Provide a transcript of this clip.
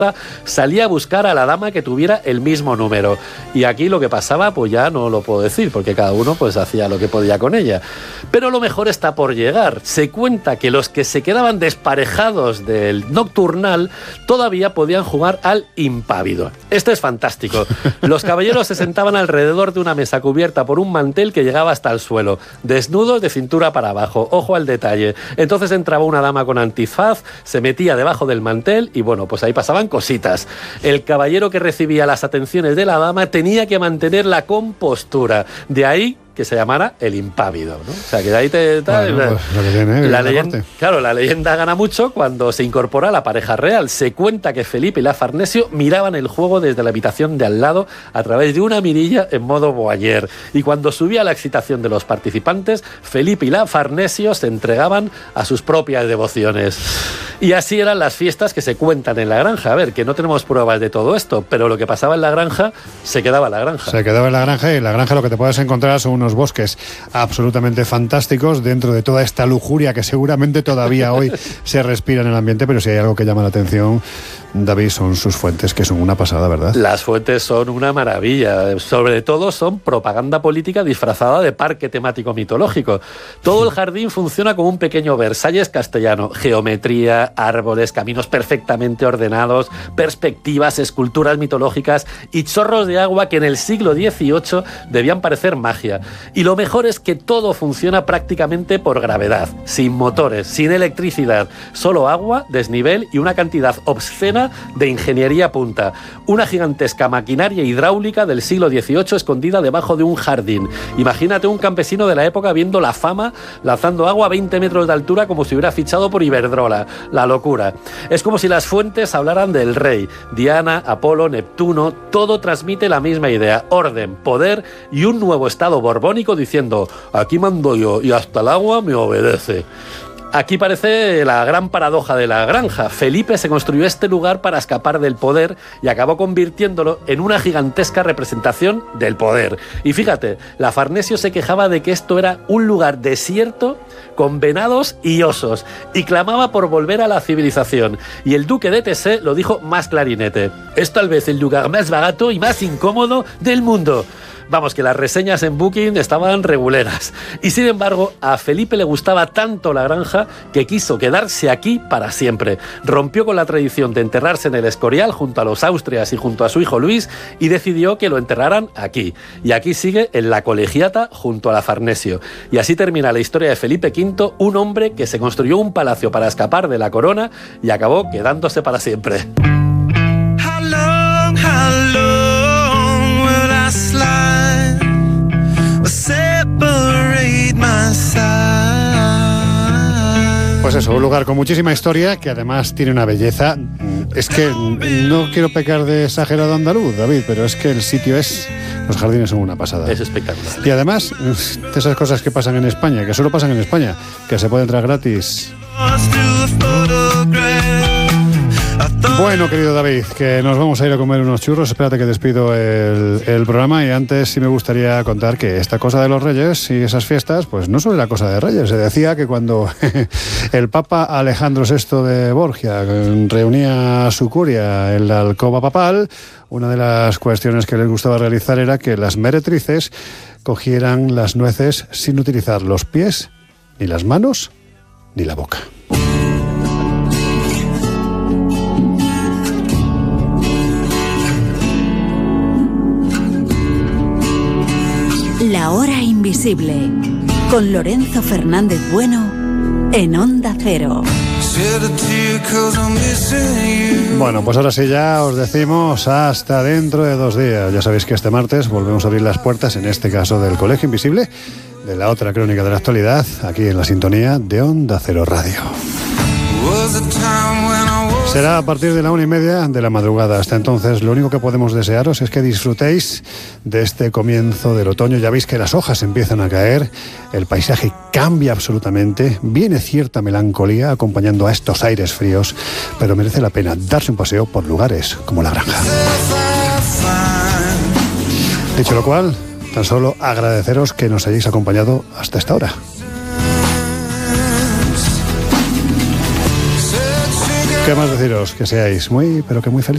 salía a buscar a la dama que tuviera el mismo número. Y aquí lo que pasaba, pues ya no lo puedo decir, porque cada uno pues hacía lo que podía con ella. Pero lo mejor está por llegar. Se cuenta que los que se quedaban desparejados del nocturnal todavía podían jugar al impávido. Esto es fantástico. Los caballeros se sentaban alrededor de una mesa cubierta por un mantel que llegaba hasta el suelo, desnudos de cintura para abajo. Ojo al detalle. Entonces entraba una dama con antifaz, se metía debajo del mantel y bueno, pues ahí pasaban cositas. El caballero que recibía las atenciones de la dama tenía que mantener la compostura. De ahí que se llamara el impávido, ¿no? O sea, que de ahí la leyenda gana mucho cuando se incorpora la pareja real. Se cuenta que Felipe y la Farnesio miraban el juego desde la habitación de al lado a través de una mirilla en modo voyeur. Y cuando subía la excitación de los participantes, Felipe y la Farnesio se entregaban a sus propias devociones. Y así eran las fiestas que se cuentan en la granja. A ver, que no tenemos pruebas de todo esto, pero lo que pasaba en la granja se quedaba en la granja. Se quedaba en la granja, y en la granja lo que te puedes encontrar son unos bosques absolutamente fantásticos dentro de toda esta lujuria que seguramente todavía hoy se respira en el ambiente, pero si hay algo que llama la atención, David, son sus fuentes, que son una pasada, ¿verdad? Las fuentes son una maravilla. Sobre todo son propaganda política disfrazada de parque temático mitológico. Todo el jardín funciona como un pequeño Versalles castellano. Geometría, árboles, caminos perfectamente ordenados, perspectivas, esculturas mitológicas y chorros de agua que en el siglo XVIII debían parecer magia. Y lo mejor es que todo funciona prácticamente por gravedad, sin motores, sin electricidad, solo agua, desnivel y una cantidad obscena de ingeniería punta. Una gigantesca maquinaria hidráulica del siglo XVIII escondida debajo de un jardín. Imagínate un campesino de la época viendo la fama lanzando agua a 20 metros de altura como si hubiera fichado por Iberdrola. La locura. Es como si las fuentes hablaran del rey. Diana, Apolo, Neptuno, todo transmite la misma idea: orden, poder y un nuevo estado borbónico diciendo: aquí mando yo y hasta el agua me obedece. Aquí parece la gran paradoja de la granja. Felipe se construyó este lugar para escapar del poder y acabó convirtiéndolo en una gigantesca representación del poder. Y fíjate, la Farnesio se quejaba de que esto era un lugar desierto con venados y osos y clamaba por volver a la civilización. Y el duque de Tessé lo dijo más clarinete: es tal vez el lugar más barato y más incómodo del mundo. Vamos, que las reseñas en Booking estaban reguleras. Y sin embargo, a Felipe le gustaba tanto la granja que quiso quedarse aquí para siempre. Rompió con la tradición de enterrarse en el Escorial junto a los Austrias y junto a su hijo Luis y decidió que lo enterraran aquí. Y aquí sigue en la Colegiata junto a la Farnesio. Y así termina la historia de Felipe V, un hombre que se construyó un palacio para escapar de la corona y acabó quedándose para siempre. Pues eso, un lugar con muchísima historia que además tiene una belleza. Es que no quiero pecar de exagerado andaluz, David, pero es que el sitio los jardines son una pasada. Es espectacular. Y además, de esas cosas que pasan en España, que solo pasan en España, que se puede entrar gratis. Bueno, querido David, que nos vamos a ir a comer unos churros. Espérate que despido el programa, y antes sí me gustaría contar que esta cosa de los reyes y esas fiestas, pues no solo era cosa de reyes. Se decía que cuando el Papa Alejandro VI de Borgia reunía a su curia en la alcoba papal, una de las cuestiones que les gustaba realizar era que las meretrices cogieran las nueces sin utilizar los pies, ni las manos, ni la boca. La hora invisible, con Lorenzo Fernández Bueno, en Onda Cero. Bueno, pues ahora sí ya os decimos hasta dentro de 2 días. Ya sabéis que este martes volvemos a abrir las puertas, en este caso del Colegio Invisible, de la otra crónica de la actualidad, aquí en la sintonía de Onda Cero Radio. Será a partir de la 1:30 de la madrugada. Hasta entonces, lo único que podemos desearos es que disfrutéis de este comienzo del otoño. Ya veis que las hojas empiezan a caer, el paisaje cambia absolutamente, viene cierta melancolía acompañando a estos aires fríos, pero merece la pena darse un paseo por lugares como la granja. Dicho lo cual, tan solo agradeceros que nos hayáis acompañado hasta esta hora. ¿Qué más deciros? Que seáis muy, pero que muy felices.